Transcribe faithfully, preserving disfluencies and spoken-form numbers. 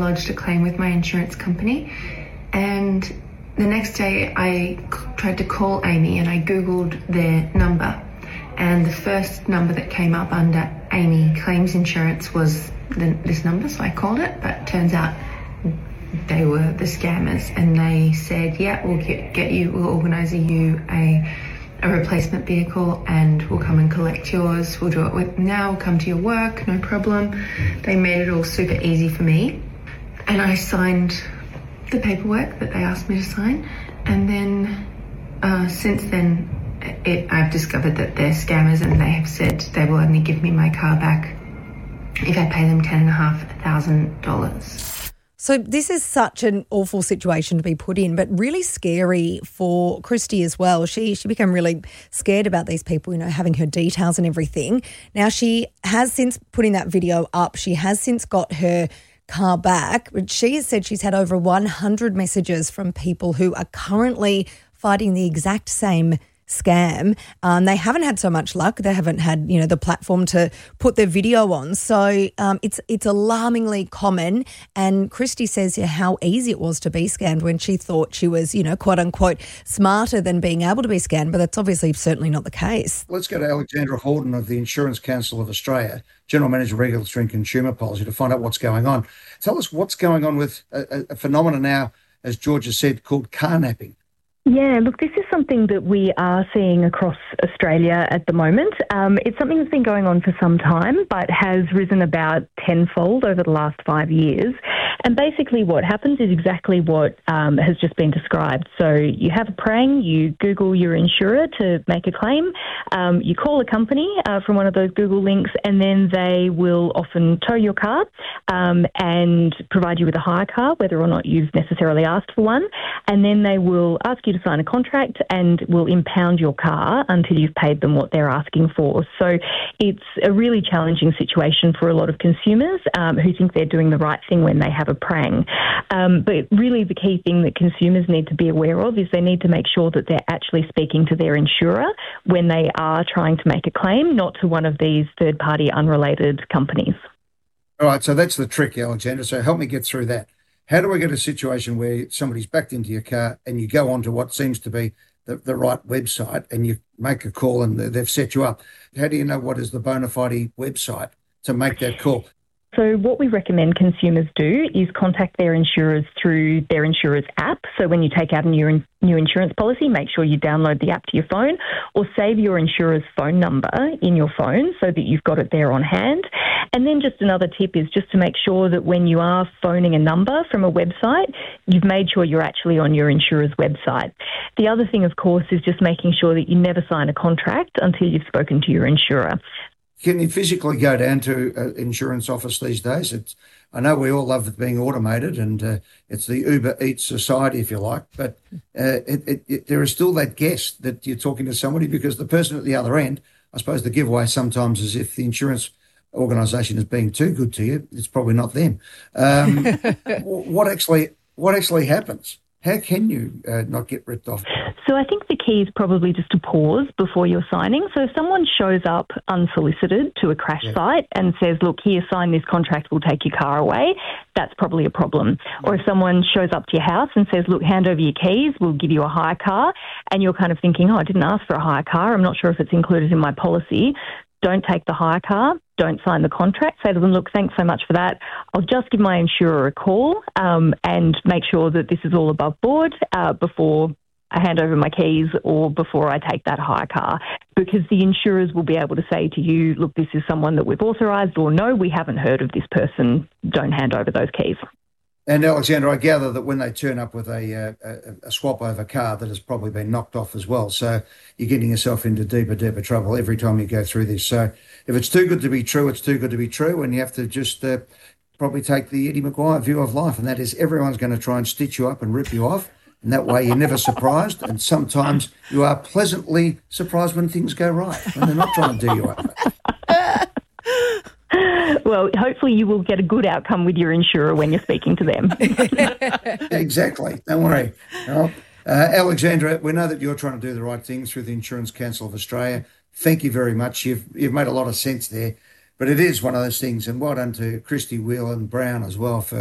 lodged a claim with my insurance company, and the next day I c- tried to call Amy and I googled their number, and the first number that came up under Amy Claims Insurance was the, this number, so I called it, but turns out they were the scammers, and they said, yeah, we'll get, get you, we'll organise you a, a replacement vehicle and we'll come and collect yours. We'll do it with now, we'll come to your work, no problem. They made it all super easy for me. And I signed the paperwork that they asked me to sign. And then uh, since then, it, I've discovered that they're scammers, and they have said they will only give me my car back if I pay them ten thousand five hundred dollars. So this is such an awful situation to be put in, but really scary for Christy as well. She she became really scared about these people, you know, having her details and everything. Now, she has since putting that video up, she has since got her car back, but she has said she's had over one hundred messages from people who are currently fighting the exact same scam. Um, they haven't had so much luck. They haven't had, you know, the platform to put their video on. So um, it's it's alarmingly common. And Christy says yeah, how easy it was to be scammed when she thought she was, you know, quote unquote, smarter than being able to be scammed. But that's obviously certainly not the case. Let's go to Alexandra Horton of the Insurance Council of Australia, General Manager, Regulatory and Consumer Policy, to find out what's going on. Tell us what's going on with a, a phenomenon now, as George has said, called car napping. Yeah, look, this is something that we are seeing across Australia at the moment. Um, it's something that's been going on for some time, but has risen about tenfold over the last five years. And basically what happens is exactly what um, has just been described. So you have a prang, you Google your insurer to make a claim, um, you call a company uh, from one of those Google links, and then they will often tow your car um, and provide you with a hire car, whether or not you've necessarily asked for one. And then they will ask you to sign a contract and will impound your car until you've paid them what they're asking for. So it's a really challenging situation for a lot of consumers um, who think they're doing the right thing when they have a prang. Um, but really the key thing that consumers need to be aware of is they need to make sure that they're actually speaking to their insurer when they are trying to make a claim, not to one of these third-party unrelated companies. All right, so that's the trick, Alexandra. So help me get through that. How do I get a situation where somebody's backed into your car and you go onto what seems to be the, the right website and you make a call and they've set you up? How do you know what is the bona fide website to make that call? So what we recommend consumers do is contact their insurers through their insurer's app. So when you take out a new, new insurance policy, make sure you download the app to your phone or save your insurer's phone number in your phone so that you've got it there on hand. And then just another tip is just to make sure that when you are phoning a number from a website, you've made sure you're actually on your insurer's website. The other thing, of course, is just making sure that you never sign a contract until you've spoken to your insurer. Can you physically go down to an insurance office these days? It's, I know we all love it being automated, and uh, it's the Uber Eats society, if you like, but uh, it, it, it, there is still that guess that you're talking to somebody, because the person at the other end, I suppose the giveaway sometimes is if the insurance organisation is being too good to you, it's probably not them. Um, what actually what actually happens? How can you uh, not get ripped off? So I think the key is probably just to pause before you're signing. So if someone shows up unsolicited to a crash yeah. site and says, look, here, sign this contract, we'll take your car away, that's probably a problem. Mm-hmm. Or if someone shows up to your house and says, look, hand over your keys, we'll give you a hire car, and you're kind of thinking, oh, I didn't ask for a hire car, I'm not sure if it's included in my policy, don't take the hire car, don't sign the contract. Say to them, look, thanks so much for that. I'll just give my insurer a call um, and make sure that this is all above board uh, before I hand over my keys or before I take that hire car, because the insurers will be able to say to you, look, this is someone that we've authorised, or no, we haven't heard of this person, don't hand over those keys. And Alexandra, I gather that when they turn up with a, a, a swap over car that has probably been knocked off as well, so you're getting yourself into deeper, deeper trouble every time you go through this. So if it's too good to be true, it's too good to be true, and you have to just uh, probably take the Eddie McGuire view of life, and that is everyone's going to try and stitch you up and rip you off, and that way you're never surprised, and sometimes you are pleasantly surprised when things go right, when they're not trying to do you up. Well, hopefully you will get a good outcome with your insurer when you're speaking to them. Exactly. Don't worry. No. Uh, Alexandra, we know that you're trying to do the right thing through the Insurance Council of Australia. Thank you very much. You've you've made a lot of sense there. But it is one of those things, and well done to Christy Whelan Brown as well for